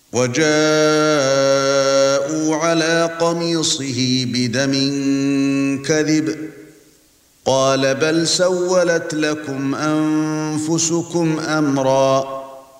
وَجَاءُوا عَلَى قَمِيصِهِ بِدَمٍ كَذِبٍ قَالَ بَلْ سَوَّلَتْ لَكُمْ أَنفُسُكُمْ أَمْرًا